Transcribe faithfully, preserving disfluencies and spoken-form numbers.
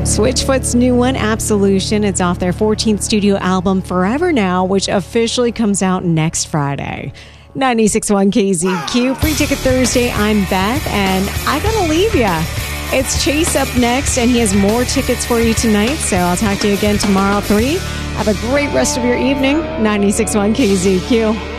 Switchfoot's new one, Absolution. It's off their fourteenth studio album, Forever Now, which officially comes out next Friday. ninety-six point one K Z Q, Free Ticket Thursday. I'm Beth, and I gotta leave ya. It's Chase up next, and he has more tickets for you tonight, so I'll talk to you again tomorrow at three. Have a great rest of your evening. ninety-six point one K Z Q.